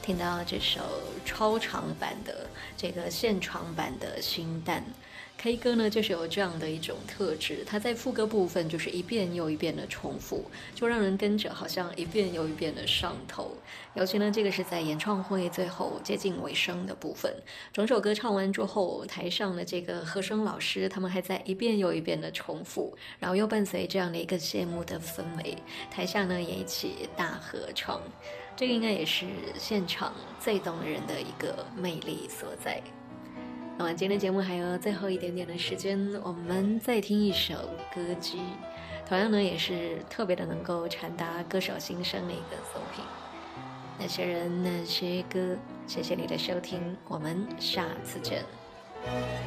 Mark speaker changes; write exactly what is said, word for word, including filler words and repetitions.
Speaker 1: 听到这首超长版的这个现场版的新蛋。K 歌呢，就是有这样的一种特质，它在副歌部分就是一遍又一遍的重复，就让人跟着好像一遍又一遍的上头。尤其呢，这个是在演唱会最后接近尾声的部分，整首歌唱完之后，台上的这个和声老师他们还在一遍又一遍的重复，然后又伴随这样的一个谢幕的氛围，台下呢也一起大合唱。这个应该也是现场最动人的一个魅力所在。那么今天节目还有最后一点点的时间，我们再听一首歌姬，同样呢也是特别的能够传达歌手心声的一个作品。那些人那些歌，谢谢你的收听，我们下次见。